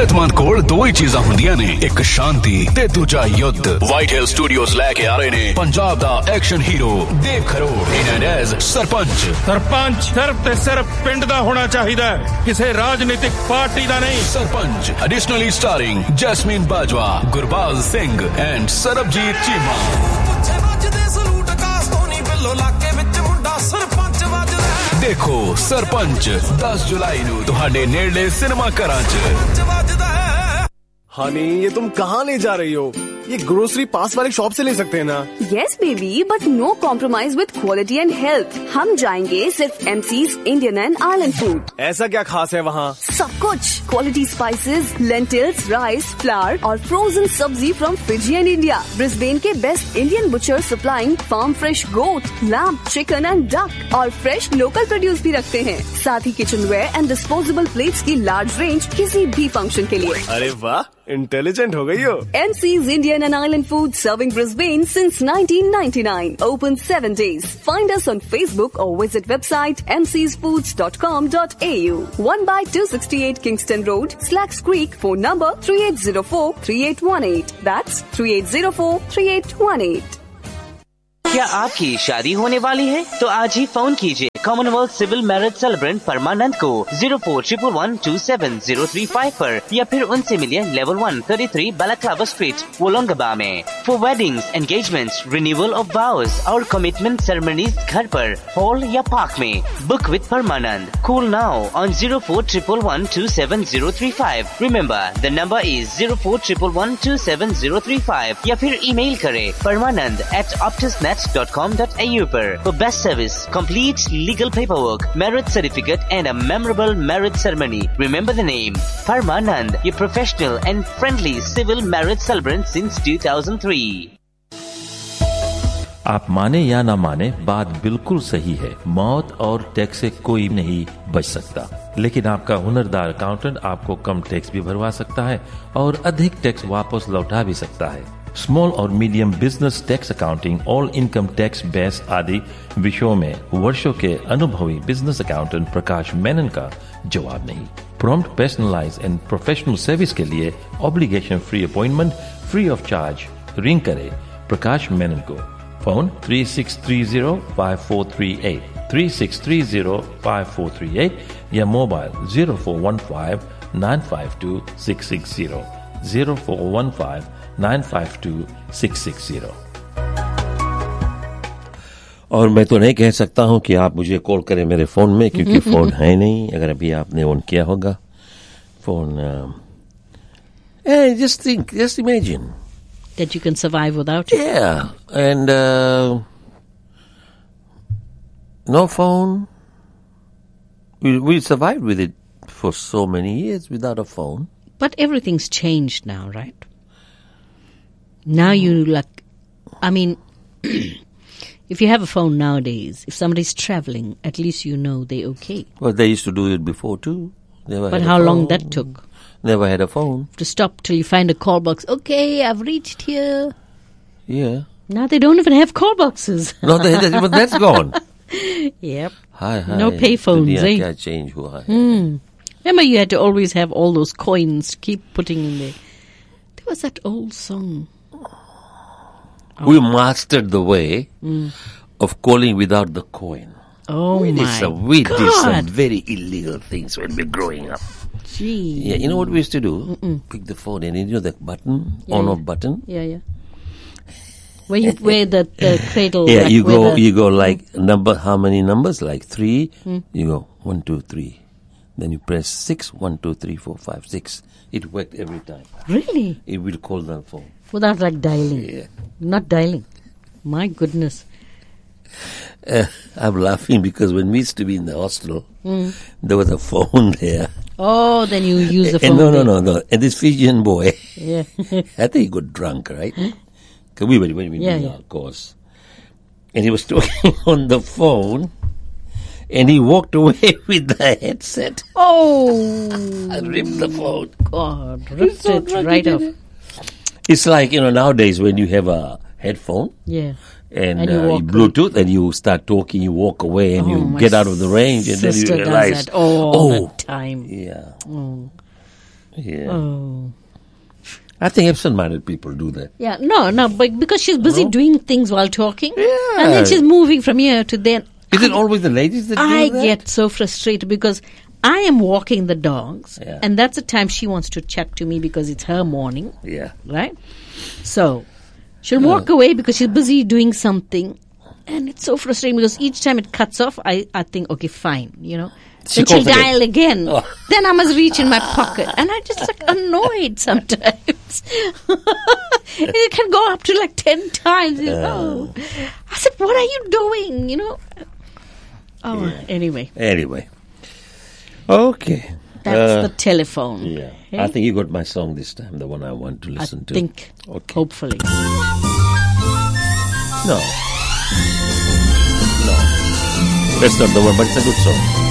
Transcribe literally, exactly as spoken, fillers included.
सेहतमंद कोल दो ही चीज़ां हुंदियां ने, एक शांति ते दूजा युद्ध। व्हाइट हिल स्टूडियोज लेके आ रहे ने पंजाब दा एक्शन हीरो देव खरोड़ इन एज सरपंच। सरपंच सिर्फ ते सिर्फ पिंड दा होना चाहिदा, किसी राजनीतिक पार्टी दा नहीं। Sarpanch additionally starring jasmine Bajwa, Gurbaz Singh and Sarabjit Cheema. देखो सरपंच दस जुलाई नू तुहाडे नेड़े सिनेमा घरां च। हनी, ये तुम कहाँ ले जा रही हो? ये ग्रोसरी पास वाले शॉप से ले सकते हैं ना? Yes baby, but no compromise with quality and health. हम जाएंगे सिर्फ MCs Indian and island food. ऐसा क्या खास है वहाँ? सब कुछ, quality spices, lentils, rice, flower और फ्रोजन सब्जी from Fiji and India. Brisbane के best Indian butcher supplying farm fresh goat, lamb, chicken and duck और फ्रेश लोकल प्रोड्यूस भी रखते हैं। साथ ही kitchen where and disposable plates की लार्ज रेंज किसी भी फंक्शन के लिए। अरे वाह, इंटेलिजेंट हो गई हो। MCs Indian and Island Food serving Brisbane since nineteen ninety-nine. Open seven days. Find us on Facebook or visit website m c s foods dot com dot a u. one by two sixty-eight Kingston Road, Slacks Creek. Phone number three eight zero four, three eight one eight. That's three eight zero four, three eight one eight. क्या आपकी शादी होने वाली है? तो आज ही phone कीजिए Commonwealth civil marriage सेलिब्रेंट परमानंद को zero four triple one two seven zero three five पर, या फिर उनसे मिलिए level one thirty three balaclava street, वोलोंगबा में। For weddings, engagements, renewal of वाउज और कमिटमेंट सेरेमनीज घर पर, हॉल या पार्क में। Book with Parmanand. Call now on zero four triple one two seven zero three five. Remember the number is zero four triple one two seven zero three five, या फिर email करें परमानंद eight optusnet dot com dot a u पर। For best service, complete legal paperwork, marriage certificate and a memorable marriage ceremony. Remember the name Parmanand, your professional and friendly civil marriage celebrant since two thousand three. आप माने या ना माने, बात बिल्कुल सही है। मौत और टैक्स से कोई नहीं बच सकता, लेकिन आपका हुनरदार अकाउंटेंट आपको कम टैक्स भी भरवा सकता है और अधिक टैक्स वापस लौटा भी सकता है। स्मॉल और medium business tax accounting, all income tax base आदि विषयों में वर्षों के अनुभवी बिजनेस अकाउंटेंट प्रकाश मेनन का जवाब नहीं। Prompt, personalise and professional service के लिए obligation free appointment free of charge ring करें प्रकाश मेनन को। Phone three six three zero five four three eight three six three zero five four three eight या mobile zero four one five nine five to six six zero zero four one five nine five to six six zero. और मैं तो नहीं कह सकता हूं कि आप मुझे कॉल करें मेरे फोन में, क्योंकि फोन है नहीं। अगर अभी आपने ऑन किया होगा phone, just think, just imagine that you can survive without it. Yeah, and uh, no phone. We we survived with it for so many years without a phone. But everything's changed now, right? Now you like, I mean, if you have a phone nowadays, if somebody's traveling, at least you know they're okay. Well, they used to do it before too. Never but had how a long phone. that took? Never had a phone. To stop till you find a call box. Okay, I've reached here. Yeah. Now they don't even have call boxes. No, they, they, but that's gone. Yep. Hi, hi. No pay phones, Duniya eh? kya change hua hai. Hmm. Remember, you had to always have all those coins to keep putting in there. There was that old song. Oh. We mastered the way mm. of calling without the coin. Oh we my did some, We God. did some very illegal things when we were growing up. Gee. Yeah, you know what we used to do? Mm-mm. Pick the phone and you know the button, yeah, on yeah. off button. Yeah, yeah. Where you wear the, the cradle. Yeah, like you go, the, you go like number. How many numbers? Like three. Mm. You go one, two, three. Then you press six. One, two, three, four, five, six. It worked every time. Really? It will call the phone without like dialing. Yeah. Not dialing. My goodness. Uh, I'm laughing because when we used to be in the hostel, mm. there was a phone there. Oh, then you use the phone. And no, no, no, no. And this Fijian boy, yeah, I think he got drunk, right? Because we were when we yeah, did yeah. our course, and he was talking on the phone, and he walked away with the headset. Oh, I ripped the phone. God, ripped so it right off. It's like, you know, nowadays when you have a headphone, yeah. And, and you uh, walk Bluetooth, and you start talking, you walk away, and oh, you get out of the range, and then you realize, does that all oh, the time. Yeah. Oh. Yeah. Oh. I think absent-minded people do that. Yeah, no, no, but because she's busy No? doing things while talking. Yeah. And then she's moving from here to there. Is it always the ladies that I do that? get so frustrated because I am walking the dogs, Yeah. and that's the time she wants to chat to me because it's her morning, Yeah. right? So she'll walk away because she's busy doing something, and it's so frustrating because each time it cuts off, I, I think, okay, fine, you know. She Then she'll calls again. dial again. Oh. Then I must reach in my pocket, and I just like annoyed sometimes. It can go up to like ten times. You know. I said, "What are you doing?" You know. Oh, anyway. Anyway. Okay. That's Uh, the telephone. Yeah. Hey? I think you got my song this time, the one I want to I listen to. think, Okay. hopefully. No. No. That's not the one, but it's a good song.